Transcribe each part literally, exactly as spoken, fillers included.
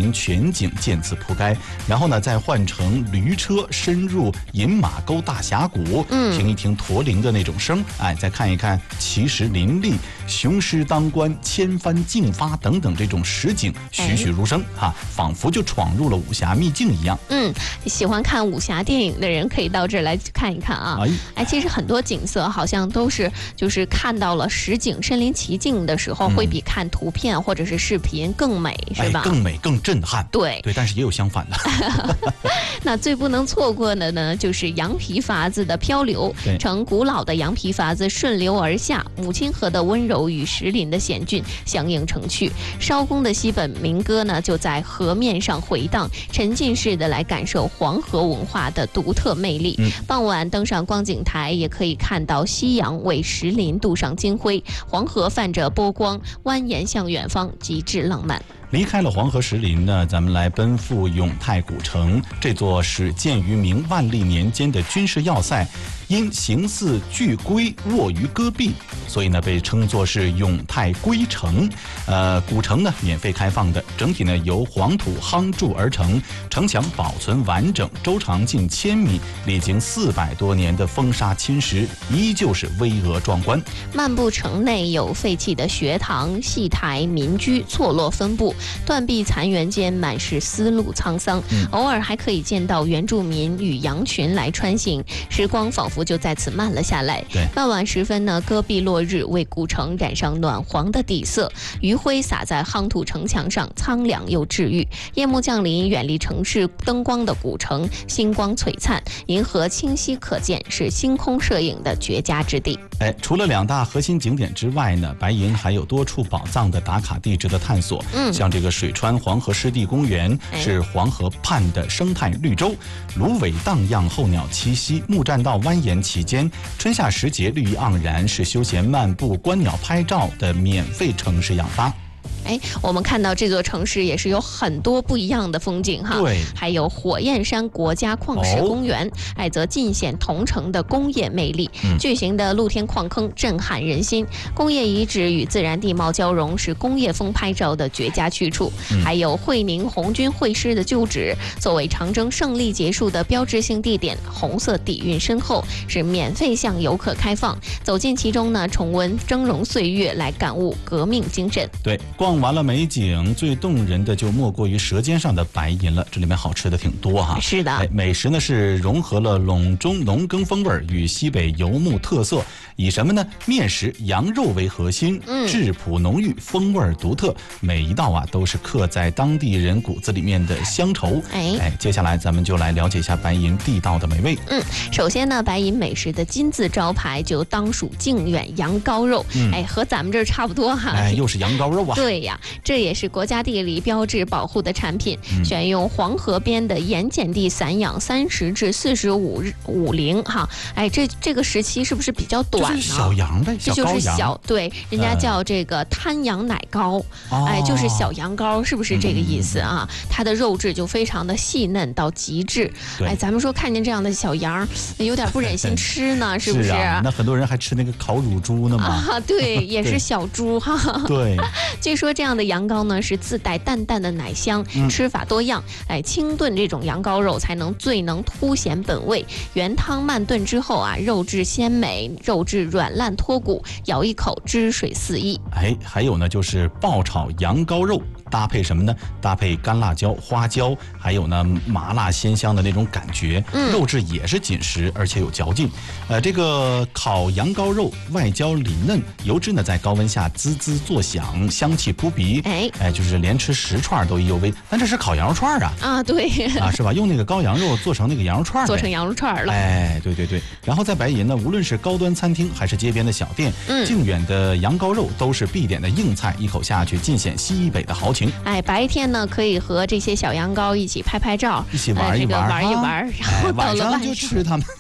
林全景渐次铺开，然后呢再换乘驴车深入饮马沟大峡谷，嗯，听一听驼铃的那种声，哎，再看一看奇石林立、雄狮当关、千帆竞发等等这种实景，栩栩如生哈、哎啊，仿佛就闯入了武侠秘境一样。 嗯，喜欢看武侠电影的人可以到这儿来看一看啊。哎，哎其实很多景色好像都是就是看到了实景身临其境的时候，嗯、会比看图片或者是视频更美，是吧？ 哎、更美更震撼。 对对，但是也有相反的。 那最不能错过的呢，就是羊皮筏子的漂流，乘古老的羊皮筏子顺流而下，母亲河的温柔与石林的险峻相映成趣。艄公的西本民歌呢，就在河面上回荡，沉浸式的来感受黄河文化的独特魅力。嗯、傍晚登上观景台，也可以看到夕阳为石林镀上金辉，黄河泛着波光，蜿蜒向远方，极致浪漫。 离开了黄河石林呢，咱们来奔赴永泰古城。这座始建于明万历年间的军事要塞，因形似巨龟卧于戈壁，所以呢被称作是永泰龟城。呃，古城呢免费开放的，整体呢由黄土夯筑而成，城墙保存完整，周长近千米，历经四百多年的风沙侵蚀，依旧是巍峨壮观。 漫步城内，有废弃的学堂、戏台、民居错落分布。断壁残垣间满是丝路沧桑，嗯、偶尔还可以见到原住民与羊群来穿行，时光仿佛就在此慢了下来。傍晚时分呢，戈壁落日为古城染上暖黄的底色，余晖洒在夯土城墙上，苍凉又治愈。夜幕降临，远离城市灯光的古城，星光璀璨，银河清晰可见，是星空摄影的绝佳之地。 哎，除了两大核心景点之外呢，白银还有多处宝藏的打卡地值得探索。嗯，像这个水川黄河湿地公园是黄河畔的生态绿洲，芦苇荡漾，候鸟栖息，木栈道蜿蜒其间，春夏时节绿意盎然，是休闲漫步、观鸟拍照的免费城市氧吧。 哎，我们看到这座城市也是有很多不一样的风景哈， 对， 还有火焰山国家矿石公园，哦、哎，则尽显同城的工业魅力。嗯、巨型的露天矿坑震撼人心，工业遗址与自然地貌交融，是工业风拍照的绝佳去处。嗯、还有会宁红军会师的旧址，作为长征胜利结束的标志性地点，红色底蕴深厚，是免费向游客开放。走进其中呢，重温峥嵘岁月，来感悟革命精神。 对，逛完了美景，最动人的就莫过于舌尖上的白银了。这里面好吃的挺多哈。 是的， 哎、美食呢是融合了陇中农耕风味与西北游牧特色，以什么呢？面食羊肉为核心，嗯、质朴浓郁，风味独特，每一道啊都是刻在当地人骨子里面的乡愁。哎哎，接下来咱们就来了解一下白银地道的美味。 嗯，首先呢，白银美食的金字招牌就当属靖远羊羔肉。嗯、哎，和咱们这儿差不多哈。 哎，又是羊羔肉啊。 对呀，这也是国家地理标志保护的产品，嗯、选用黄河边的盐碱地散养三十至四十五五龄哈。哎，这这个时期是不是比较短呢？ 就是小羊呗， 这就是小，对，人家叫这个滩羊奶羔，呃、哎，就是小羊羔，是不是这个意思啊？嗯、它的肉质就非常的细嫩到极致。哎，咱们说看见这样的小羊，有点不忍心吃呢，是不是？ 是啊，那很多人还吃那个烤乳猪呢嘛。 啊，对，也是小猪哈。 对， 据说这样的羊羔呢是自带淡淡的奶香，嗯、吃法多样。哎，清炖这种羊羔肉才能最能凸显本味。原汤慢炖之后啊，肉质鲜美，肉质软烂脱骨，咬一口汁水四溢。 哎，还有呢，就是爆炒羊羔肉。搭配什么呢？搭配干辣椒、花椒，还有呢麻辣鲜香的那种感觉，嗯、肉质也是紧实，而且有嚼劲。呃，这个烤羊羔肉外焦里嫩，油脂呢在高温下滋滋作响，香气扑鼻。哎哎，就是连吃十串都意犹未。但这是烤羊肉串啊！ 啊，对啊，是吧？用那个羔羊肉做成那个羊肉串， 做成羊肉串了。 哎，对对对。然后在白银呢，无论是高端餐厅还是街边的小店，嗯、靖远的羊羔肉都是必点的硬菜，一口下去尽显西北的豪情。 哎，白天呢可以和这些小羊羔一起拍拍照， 一起玩一玩， 呃这个、玩一玩，然后到了晚上就吃它们。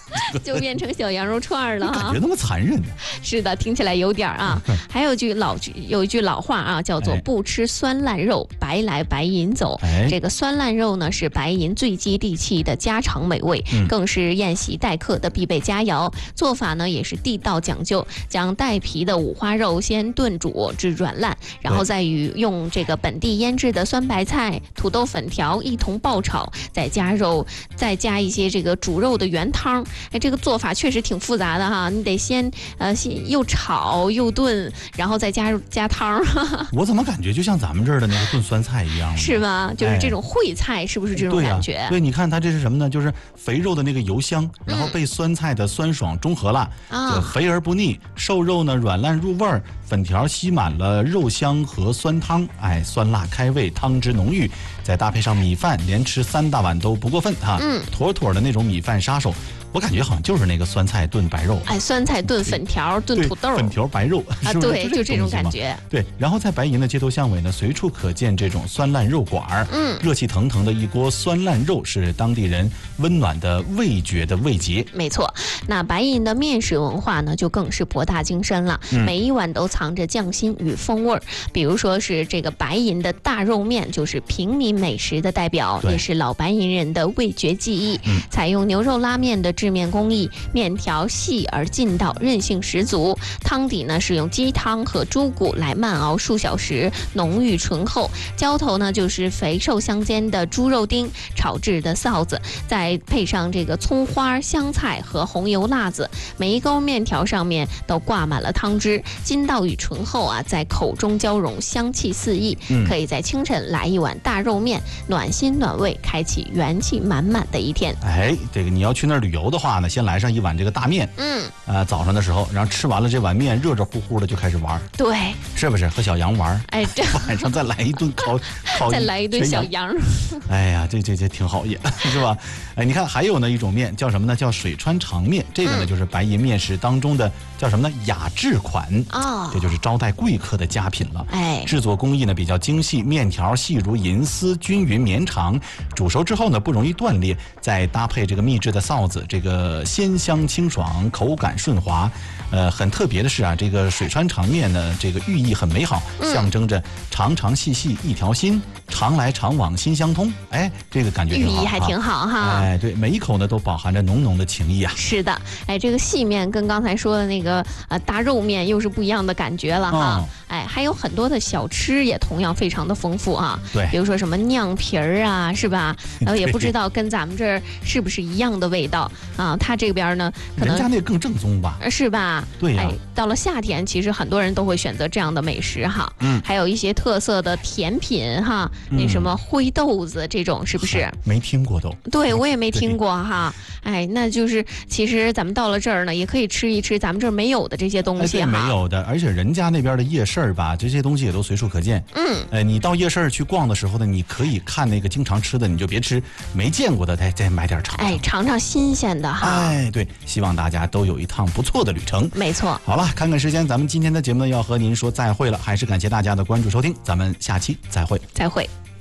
就变成小羊肉串了哈。 感觉那么残忍呢？ 是的，听起来有点啊。还有句老句，有一句老话啊，叫做“不吃酸烂肉，白来白银走”。 哎， 这个酸烂肉呢，是白银最接地气的家常美味， 嗯、 更是宴席待客的必备佳肴。做法呢也是地道讲究，将带皮的五花肉先炖煮至软烂，然后再与用这个本地腌制的酸白菜、土豆粉条一同爆炒，再加肉，再加一些这个煮肉的原汤。哎，这个做法确实挺复杂的哈，你得先呃先又炒又炖，然后再加加汤。 我怎么感觉就像咱们这儿的那个炖酸菜一样？ 是吗？就是这种烩菜，是不是这种感觉？ 对啊，对，你看它这是什么呢？就是肥肉的那个油香，然后被酸菜的酸爽中和了， 嗯、 就肥而不腻，瘦肉呢软烂入味儿，粉条吸满了肉香和酸汤，哎，酸辣开胃，汤汁浓郁，再搭配上米饭，连吃三大碗都不过分哈。 嗯， 妥妥的那种米饭杀手。我感觉好像就是那个酸菜炖白肉， 哎，酸菜炖粉条、炖土豆、 粉条白肉啊， 是是对，就这种感觉。 对，然后在白银的街头巷尾呢，随处可见这种酸烂肉馆儿， 嗯， 热气腾腾的一锅酸烂肉是当地人温暖的味觉的味节。 没错，那白银的面食文化呢，就更是博大精深了， 嗯、 每一碗都藏着匠心与风味儿。比如说是这个白银的大肉面，就是平民美食的代表，也是老白银人的味觉记忆。 嗯、 采用牛肉拉面的制面工艺，面条细而劲道，韧性十足。汤底呢是用鸡汤和猪骨来慢熬数小时，浓郁醇厚。浇头呢就是肥瘦相间的猪肉丁炒制的臊子，再配上这个葱花、香菜和红油辣子。每一钩面条上面都挂满了汤汁，筋道与醇厚啊，在口中交融，香气四溢。 嗯、 可以在清晨来一碗大肉面，暖心暖胃，开启元气满满的一天。 哎，这个你要去那儿旅游的话呢，先来上一碗这个大面， 嗯， 呃，早上的时候，然后吃完了这碗面，热热乎乎的就开始玩， 对， 是不是和小羊玩？ 哎，这晚上再来一顿烤烤， 再来一顿小羊， 哎呀，这这这挺好也，是吧？哎，你看还有呢一种面叫什么呢？叫水川长面，这个呢、嗯、就是白银面食当中的叫什么呢？雅致款哦， 这就是招待贵客的佳品了。 哎， 制作工艺呢比较精细，面条细如银丝，均匀绵长，煮熟之后呢不容易断裂，再搭配这个秘制的臊子，这个鲜香清爽，口感顺滑。呃，很特别的是啊，这个水川长面呢，这个寓意很美好， 嗯、 象征着长长细细一条心，常来常往心相通。哎，这个感觉寓意还挺好哈。 哎，对，每一口呢都饱含着浓浓的情谊啊。 是的，哎，这个细面跟刚才说的那个呃大肉面又是不一样的感觉了哈。哦、哎，还有很多的小吃也同样非常的丰富啊。 对， 比如说什么酿皮儿啊，是吧？然后也不知道跟咱们这儿是不是一样的味道啊？他这边呢，可能人家那更正宗吧？ 是吧？ 对呀、啊哎。到了夏天，其实很多人都会选择这样的美食哈。 嗯， 还有一些特色的甜品哈， 嗯、 那什么灰豆子这种是不是？ 没听过都。 对，我也没听过哈。哎，那就是其实咱们到了这儿呢，也可以吃一吃咱们这儿没有的这些东西哈。 哎、没有的，而且人家那边的夜市吧，这些东西也都随处可见。 嗯， 呃，你到夜市去逛的时候呢，你可以看那个经常吃的，你就别吃没见过的，再再买点尝尝。 哎，尝尝新鲜的哈。 哎，对，希望大家都有一趟不错的旅程。 没错。 好了，看看时间，咱们今天的节目呢要和您说再会了，还是感谢大家的关注收听，咱们下期再会。 再会。